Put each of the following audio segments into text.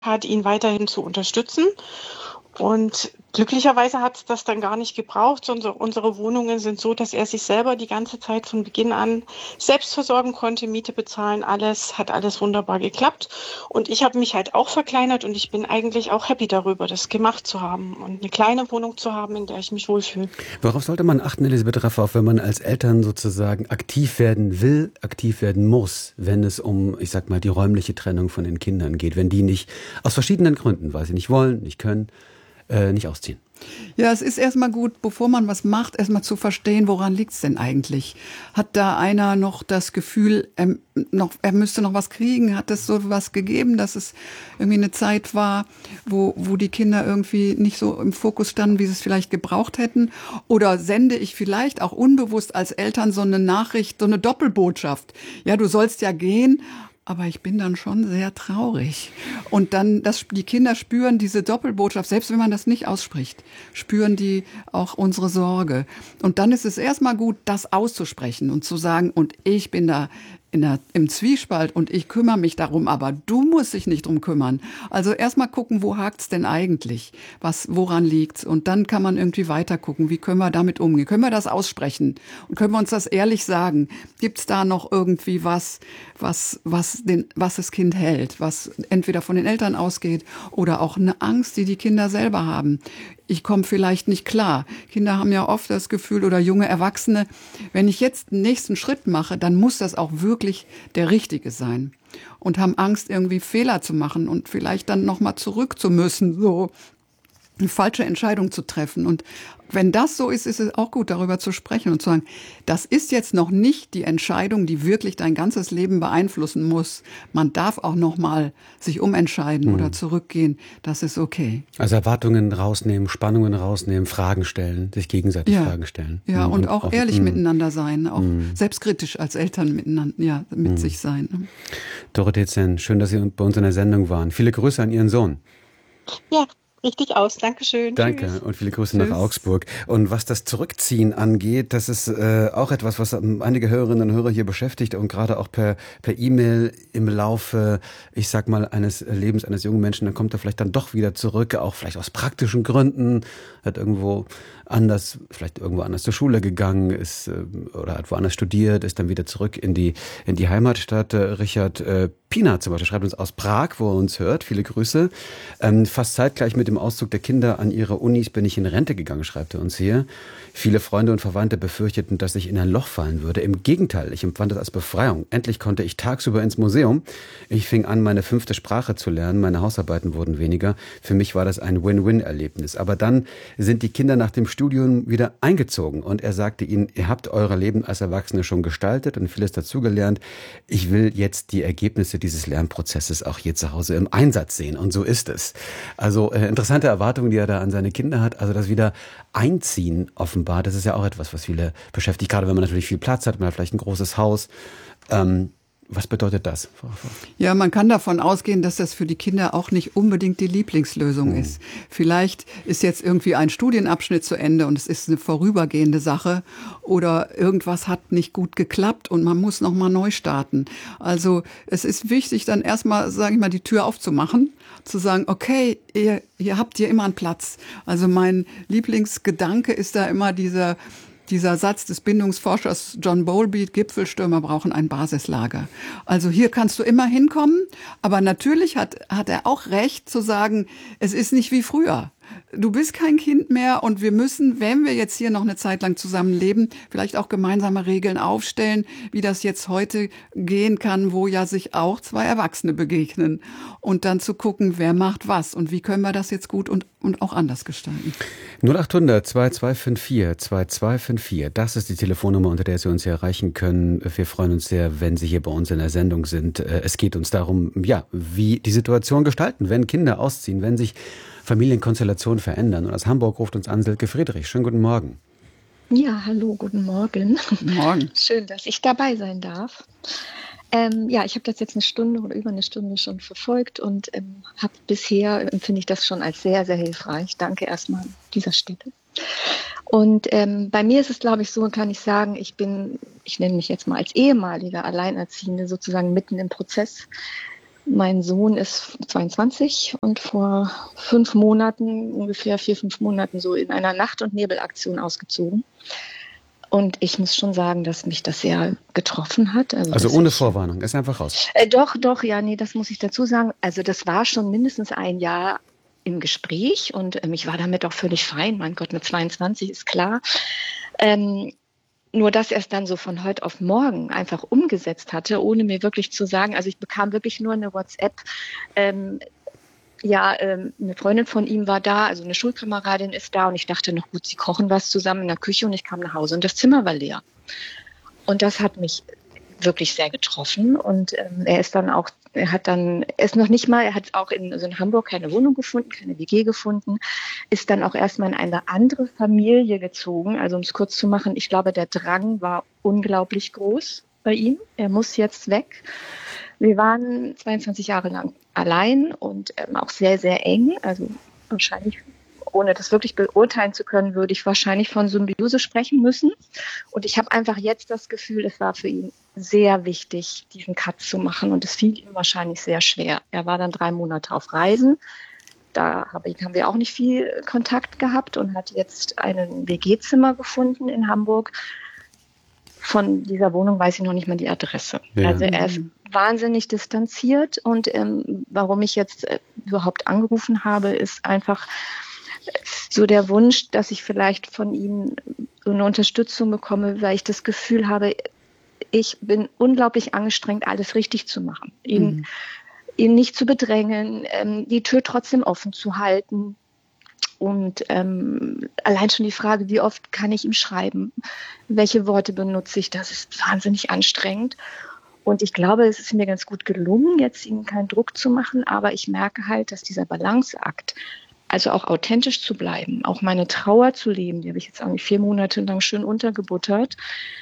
hat, ihn weiterhin zu unterstützen. Und glücklicherweise hat es das dann gar nicht gebraucht. Unsere Wohnungen sind so, dass er sich selber die ganze Zeit von Beginn an selbst versorgen konnte, Miete bezahlen, hat alles wunderbar geklappt. Und ich habe mich halt auch verkleinert und ich bin eigentlich auch happy darüber, das gemacht zu haben und eine kleine Wohnung zu haben, in der ich mich wohlfühle. Worauf sollte man achten, Elisabeth Raffauf, wenn man als Eltern sozusagen aktiv werden will, aktiv werden muss, wenn es um, ich sag mal, die räumliche Trennung von den Kindern geht, wenn die nicht aus verschiedenen Gründen, weil sie nicht wollen, nicht können, nicht ausziehen? Ja, es ist erstmal gut, bevor man was macht, erstmal zu verstehen, woran liegt's denn eigentlich? Hat da einer noch das Gefühl, er müsste noch was kriegen? Hat es so was gegeben, dass es irgendwie eine Zeit war, wo die Kinder irgendwie nicht so im Fokus standen, wie sie es vielleicht gebraucht hätten? Oder sende ich vielleicht auch unbewusst als Eltern so eine Nachricht, so eine Doppelbotschaft? Ja, du sollst ja gehen, aber ich bin dann schon sehr traurig. Und dann, die Kinder spüren diese Doppelbotschaft, selbst wenn man das nicht ausspricht, spüren die auch unsere Sorge. Und dann ist es erstmal gut, das auszusprechen und zu sagen, und ich bin da im Zwiespalt und ich kümmere mich darum, aber du musst dich nicht drum kümmern. Also erstmal gucken, wo hakt's denn eigentlich? Woran liegt's? Und dann kann man irgendwie weiter gucken, wie können wir damit umgehen? Können wir das aussprechen? Und können wir uns das ehrlich sagen? Gibt's da noch irgendwie was das Kind hält, was entweder von den Eltern ausgeht oder auch eine Angst, die Kinder selber haben? Ich komme vielleicht nicht klar. Kinder haben ja oft das Gefühl, oder junge Erwachsene, wenn ich jetzt den nächsten Schritt mache, dann muss das auch wirklich der richtige sein. Und haben Angst, irgendwie Fehler zu machen und vielleicht dann nochmal zurück zu müssen, so eine falsche Entscheidung zu treffen. Und wenn das so ist, ist es auch gut, darüber zu sprechen und zu sagen, das ist jetzt noch nicht die Entscheidung, die wirklich dein ganzes Leben beeinflussen muss. Man darf auch noch mal sich umentscheiden oder zurückgehen. Das ist okay. Also Erwartungen rausnehmen, Spannungen rausnehmen, Fragen stellen, sich gegenseitig Fragen stellen. Ja, und auch ehrlich miteinander sein, auch selbstkritisch als Eltern miteinander, mit sich sein. Dorothee Zenn, schön, dass Sie bei uns in der Sendung waren. Viele Grüße an Ihren Sohn. Ja. Richtig aus. Dankeschön. Danke. Tschüss. Und viele Grüße nach Augsburg. Und was das Zurückziehen angeht, das ist auch etwas, was einige Hörerinnen und Hörer hier beschäftigt und gerade auch per E-Mail im Laufe, ich sag mal, eines Lebens eines jungen Menschen, dann kommt er vielleicht dann doch wieder zurück, auch vielleicht aus praktischen Gründen, hat vielleicht irgendwo anders zur Schule gegangen ist oder hat woanders studiert, ist dann wieder zurück in die Heimatstadt. Richard Pina zum Beispiel schreibt uns aus Prag, wo er uns hört. Viele Grüße. Fast zeitgleich mit dem Auszug der Kinder an ihre Unis bin ich in Rente gegangen, schreibt er uns hier. Viele Freunde und Verwandte befürchteten, dass ich in ein Loch fallen würde. Im Gegenteil, ich empfand es als Befreiung. Endlich konnte ich tagsüber ins Museum. Ich fing an, meine 5. Sprache zu lernen. Meine Hausarbeiten wurden weniger. Für mich war das ein Win-Win-Erlebnis. Aber dann sind die Kinder nach dem Studium wieder eingezogen. Und er sagte ihnen, ihr habt euer Leben als Erwachsene schon gestaltet und vieles dazugelernt. Ich will jetzt die Ergebnisse dieses Lernprozesses auch hier zu Hause im Einsatz sehen. Und so ist es. Also interessante Erwartungen, die er da an seine Kinder hat. Also das wieder Einziehen offenbar, das ist ja auch etwas, was viele beschäftigt. Gerade wenn man natürlich viel Platz hat, man hat vielleicht ein großes Haus. Was bedeutet das? Ja, man kann davon ausgehen, dass das für die Kinder auch nicht unbedingt die Lieblingslösung ist. Vielleicht ist jetzt irgendwie ein Studienabschnitt zu Ende und es ist eine vorübergehende Sache oder irgendwas hat nicht gut geklappt und man muss noch mal neu starten. Also es ist wichtig, dann erstmal, sage ich mal, die Tür aufzumachen, zu sagen, okay, ihr habt hier immer einen Platz. Also mein Lieblingsgedanke ist da immer dieser Satz des Bindungsforschers John Bowlby, Gipfelstürmer brauchen ein Basislager. Also hier kannst du immer hinkommen, aber natürlich hat er auch recht zu sagen, es ist nicht wie früher. Du bist kein Kind mehr und wir müssen, wenn wir jetzt hier noch eine Zeit lang zusammenleben, vielleicht auch gemeinsame Regeln aufstellen, wie das jetzt heute gehen kann, wo ja sich auch 2 Erwachsene begegnen. Und dann zu gucken, wer macht was und wie können wir das jetzt gut und auch anders gestalten. 0800 2254 2254, das ist die Telefonnummer, unter der Sie uns erreichen können. Wir freuen uns sehr, wenn Sie hier bei uns in der Sendung sind. Es geht uns darum, ja, wie die Situation gestalten, wenn Kinder ausziehen, wenn sich Familienkonstellationen verändern. Und aus Hamburg ruft uns an Silke Friedrich. Schönen guten Morgen. Ja, hallo, guten Morgen. Guten Morgen. Schön, dass ich dabei sein darf. Ja, ich habe das jetzt eine Stunde oder über eine Stunde schon verfolgt und empfinde ich das schon als sehr, sehr hilfreich. Danke erstmal an dieser Stelle. Und bei mir ist es, glaube ich, so, kann ich sagen, ich nenne mich jetzt mal als ehemalige Alleinerziehende sozusagen mitten im Prozess. Mein Sohn ist 22 und vor 5 Monaten, ungefähr 4, 5 Monaten, so in einer Nacht- und Nebelaktion ausgezogen. Und ich muss schon sagen, dass mich das sehr getroffen hat. Also ohne Vorwarnung, ist einfach raus. Doch, ja, nee, das muss ich dazu sagen. Also das war schon mindestens ein Jahr im Gespräch und ich war damit auch völlig fein. Mein Gott, mit 22 ist klar. Nur, dass er es dann so von heute auf morgen einfach umgesetzt hatte, ohne mir wirklich zu sagen, also ich bekam wirklich nur eine WhatsApp, eine Freundin von ihm war da, also eine Schulkameradin ist da und ich dachte noch, gut, sie kochen was zusammen in der Küche und ich kam nach Hause und das Zimmer war leer. Und das hat mich wirklich sehr getroffen und er ist noch nicht mal, er hat auch in Hamburg keine Wohnung gefunden, keine WG gefunden, ist dann auch erstmal in eine andere Familie gezogen. Also um es kurz zu machen, ich glaube, der Drang war unglaublich groß bei ihm. Er muss jetzt weg. Wir waren 22 Jahre lang allein und auch sehr, sehr eng. Also wahrscheinlich, ohne das wirklich beurteilen zu können, würde ich wahrscheinlich von Symbiose sprechen müssen. Und ich habe einfach jetzt das Gefühl, es war für ihn sehr wichtig, diesen Cut zu machen. Und es fiel ihm wahrscheinlich sehr schwer. Er war dann 3 Monate auf Reisen. Da haben wir auch nicht viel Kontakt gehabt und hat jetzt ein WG-Zimmer gefunden in Hamburg. Von dieser Wohnung weiß ich noch nicht mal die Adresse. Ja. Also er ist wahnsinnig distanziert. Und warum ich jetzt überhaupt angerufen habe, ist einfach so der Wunsch, dass ich vielleicht von ihm so eine Unterstützung bekomme, weil ich das Gefühl habe, ich bin unglaublich angestrengt, alles richtig zu machen. Ihn nicht zu bedrängen, die Tür trotzdem offen zu halten. Und allein schon die Frage, wie oft kann ich ihm schreiben? Welche Worte benutze ich? Das ist wahnsinnig anstrengend. Und ich glaube, es ist mir ganz gut gelungen, jetzt ihm keinen Druck zu machen. Aber ich merke halt, dass dieser Balanceakt, also auch authentisch zu bleiben, auch meine Trauer zu leben, die habe ich jetzt auch nicht 4 Monate lang schön untergebuttert.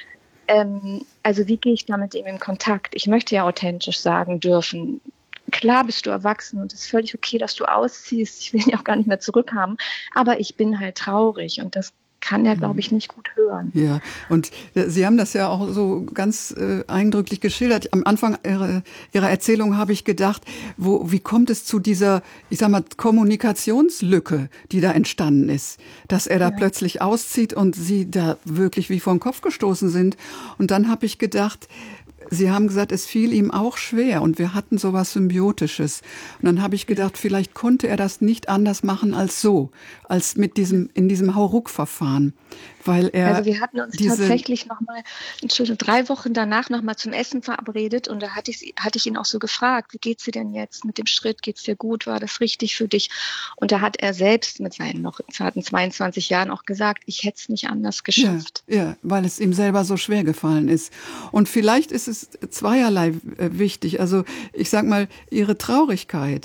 Also wie gehe ich da mit ihm in Kontakt? Ich möchte ja authentisch sagen dürfen, klar bist du erwachsen und es ist völlig okay, dass du ausziehst. Ich will ihn ja auch gar nicht mehr zurückhaben. Aber ich bin halt traurig und das kann er, glaube ich, nicht gut hören. Ja, und Sie haben das ja auch so ganz eindrücklich geschildert. Am Anfang Ihrer Erzählung habe ich gedacht, wie kommt es zu dieser, ich sag mal, Kommunikationslücke, die da entstanden ist? Dass er da plötzlich auszieht und Sie da wirklich wie vor den Kopf gestoßen sind. Und dann habe ich gedacht, Sie haben gesagt, es fiel ihm auch schwer und wir hatten sowas Symbiotisches. Und dann habe ich gedacht, vielleicht konnte er das nicht anders machen als so, als in diesem Hauruck-Verfahren. Weil er also wir hatten uns tatsächlich nochmal, 3 Wochen danach nochmal zum Essen verabredet und da hatte ich ihn auch so gefragt, wie geht's dir denn jetzt mit dem Schritt, geht's dir gut, war das richtig für dich? Und da hat er selbst mit seinen noch zarten 22 Jahren auch gesagt, ich hätte es nicht anders geschafft. Ja, weil es ihm selber so schwer gefallen ist. Und vielleicht ist es zweierlei wichtig. Also ich sag mal, Ihre Traurigkeit,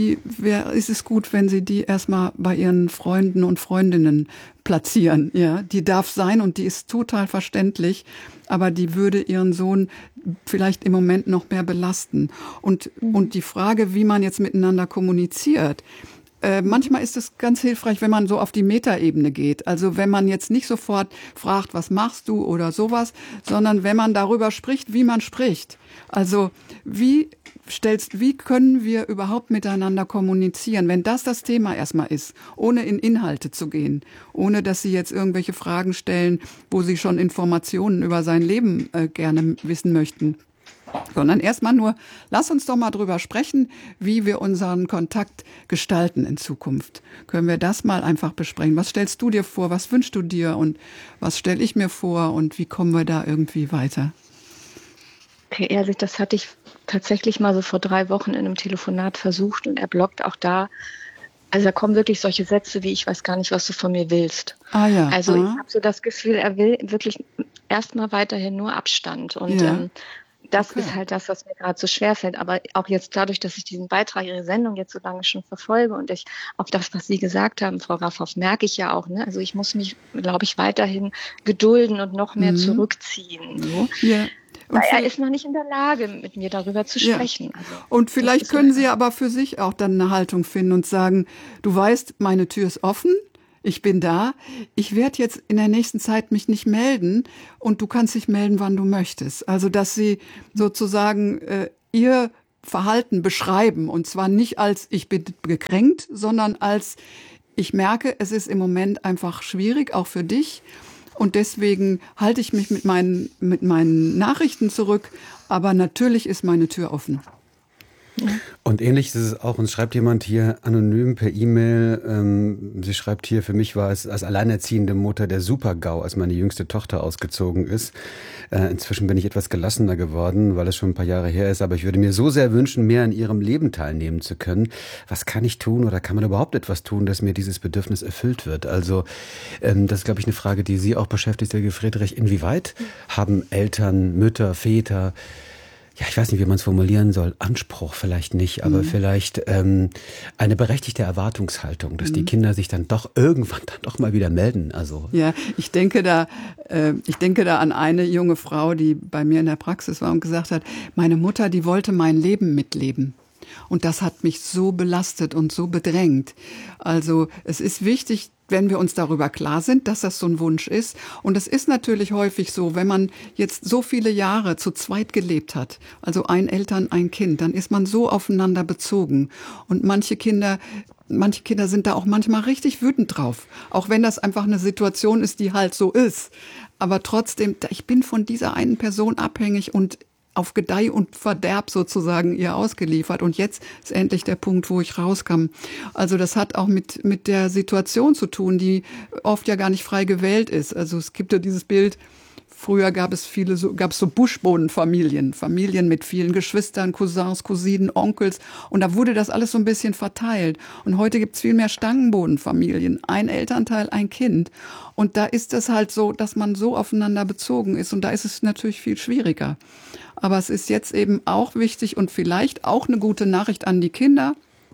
ist es gut, wenn Sie die erstmal bei Ihren Freunden und Freundinnen platzieren, ja, die darf sein und die ist total verständlich, aber die würde Ihren Sohn vielleicht im Moment noch mehr belasten. Und die Frage, wie man jetzt miteinander kommuniziert, manchmal ist es ganz hilfreich, wenn man so auf die Metaebene geht. Also wenn man jetzt nicht sofort fragt, was machst du oder sowas, sondern wenn man darüber spricht, wie man spricht. Also wie können wir überhaupt miteinander kommunizieren, wenn das Thema erstmal ist, ohne in Inhalte zu gehen, ohne dass Sie jetzt irgendwelche Fragen stellen, wo Sie schon Informationen über sein Leben gerne wissen möchten. Sondern erstmal nur, lass uns doch mal drüber sprechen, wie wir unseren Kontakt gestalten in Zukunft. Können wir das mal einfach besprechen? Was stellst du dir vor? Was wünschst du dir? Und was stelle ich mir vor? Und wie kommen wir da irgendwie weiter? Okay, ehrlich, das hatte ich tatsächlich mal so vor 3 Wochen in einem Telefonat versucht und er blockt auch da. Also da kommen wirklich solche Sätze wie, ich weiß gar nicht, was du von mir willst. Ah ja. Also ich habe so das Gefühl, er will wirklich erstmal weiterhin nur Abstand. Und das ist halt das, was mir gerade so schwerfällt. Aber auch jetzt dadurch, dass ich diesen Beitrag, Ihre Sendung jetzt so lange schon verfolge und ich auch das, was Sie gesagt haben, Frau Raffhoff, merke ich ja auch. Ne? Also ich muss mich, glaube ich, weiterhin gedulden und noch mehr zurückziehen. So. Ja. Weil er ist noch nicht in der Lage, mit mir darüber zu sprechen. Ja. Also, und vielleicht können Sie aber für sich auch dann eine Haltung finden und sagen, du weißt, meine Tür ist offen, ich bin da, ich werde jetzt in der nächsten Zeit mich nicht melden und du kannst dich melden, wann du möchtest. Also dass Sie sozusagen Ihr Verhalten beschreiben. Und zwar nicht als ich bin gekränkt, sondern als ich merke, es ist im Moment einfach schwierig, auch für dich. Und deswegen halte ich mich mit meinen Nachrichten zurück. Aber natürlich ist meine Tür offen. Und ähnlich ist es auch, uns schreibt jemand hier anonym per E-Mail, sie schreibt hier, für mich war es als alleinerziehende Mutter der Super-GAU, als meine jüngste Tochter ausgezogen ist. Inzwischen bin ich etwas gelassener geworden, weil es schon ein paar Jahre her ist, aber ich würde mir so sehr wünschen, mehr an ihrem Leben teilnehmen zu können. Was kann ich tun oder kann man überhaupt etwas tun, dass mir dieses Bedürfnis erfüllt wird? Also das ist, glaube ich, eine Frage, die Sie auch beschäftigt, Herr Friedrich. Inwieweit haben Eltern, Mütter, Väter, ja, ich weiß nicht, wie man es formulieren soll, Anspruch vielleicht nicht, aber vielleicht eine berechtigte Erwartungshaltung, dass die Kinder sich dann doch irgendwann dann doch mal wieder melden. Also ja, ich denke da an eine junge Frau, die bei mir in der Praxis war und gesagt hat, meine Mutter, die wollte mein Leben mitleben. Und das hat mich so belastet und so bedrängt. Also es ist wichtig, wenn wir uns darüber klar sind, dass das so ein Wunsch ist. Und es ist natürlich häufig so, wenn man jetzt so viele Jahre zu zweit gelebt hat, also ein Eltern, ein Kind, dann ist man so aufeinander bezogen. Und manche Kinder sind da auch manchmal richtig wütend drauf. Auch wenn das einfach eine Situation ist, die halt so ist. Aber trotzdem, ich bin von dieser einen Person abhängig und auf Gedeih und Verderb sozusagen ihr ausgeliefert. Und jetzt ist endlich der Punkt, wo ich rauskam. Also das hat auch mit der Situation zu tun, die oft ja gar nicht frei gewählt ist. Also es gibt ja dieses Bild, früher gab es so Buschbodenfamilien, Familien mit vielen Geschwistern, Cousins, Cousinen, Onkels. Und da wurde das alles so ein bisschen verteilt. Und heute gibt es viel mehr Stangenbodenfamilien. Ein Elternteil, ein Kind. Und da ist es halt so, dass man so aufeinander bezogen ist. Und da ist es natürlich viel schwieriger. Aber es ist jetzt eben auch wichtig und vielleicht auch eine gute Nachricht an die Kinder.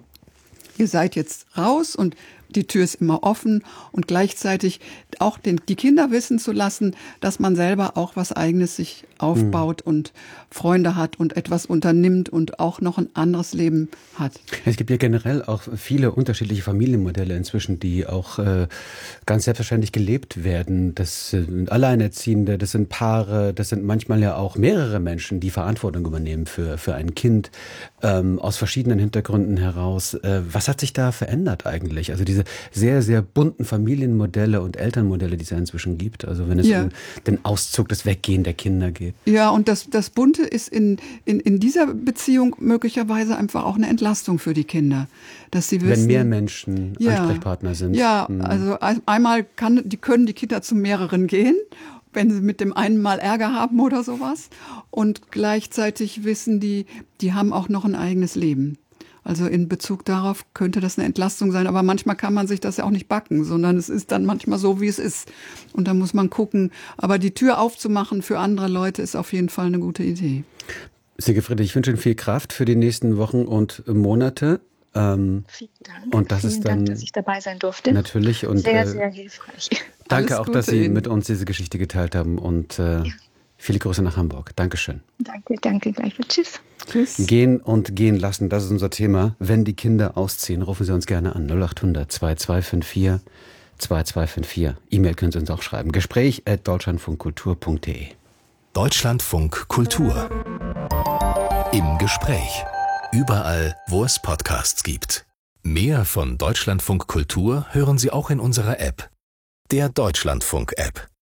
Ihr seid jetzt raus und die Tür ist immer offen und gleichzeitig auch die Kinder wissen zu lassen, dass man selber auch was Eigenes sich aufbaut und Freunde hat und etwas unternimmt und auch noch ein anderes Leben hat. Es gibt ja generell auch viele unterschiedliche Familienmodelle inzwischen, die auch ganz selbstverständlich gelebt werden. Das sind Alleinerziehende, das sind Paare, das sind manchmal ja auch mehrere Menschen, die Verantwortung übernehmen für ein Kind aus verschiedenen Hintergründen heraus. Was hat sich da verändert eigentlich? Also diese sehr, sehr bunten Familienmodelle und Elternmodelle, die es ja inzwischen gibt. Also wenn es um den Auszug, das Weggehen der Kinder geht. Ja, und das Bunte ist in dieser Beziehung möglicherweise einfach auch eine Entlastung für die Kinder. Dass sie wissen, wenn mehr Menschen Ansprechpartner sind. Ja, also einmal können die Kinder zu mehreren gehen, wenn sie mit dem einen mal Ärger haben oder sowas. Und gleichzeitig wissen die haben auch noch ein eigenes Leben. Also in Bezug darauf könnte das eine Entlastung sein. Aber manchmal kann man sich das ja auch nicht backen, sondern es ist dann manchmal so, wie es ist. Und da muss man gucken. Aber die Tür aufzumachen für andere Leute ist auf jeden Fall eine gute Idee. Silke Friedrich, ich wünsche Ihnen viel Kraft für die nächsten Wochen und Monate. Vielen Dank. Und das Vielen ist dann Dank, dass ich dabei sein durfte. Natürlich. Und, sehr, sehr hilfreich. Danke auch, dass Sie mit uns diese Geschichte geteilt haben. Und viele Grüße nach Hamburg. Dankeschön. Danke gleichfalls. Tschüss. Tschüss. Gehen und gehen lassen, das ist unser Thema. Wenn die Kinder ausziehen, rufen Sie uns gerne an 0800 2254 2254. E-Mail können Sie uns auch schreiben. Gespräch@deutschlandfunkkultur.de. Deutschlandfunk Kultur. Im Gespräch. Überall, wo es Podcasts gibt. Mehr von Deutschlandfunk Kultur hören Sie auch in unserer App. Der Deutschlandfunk-App.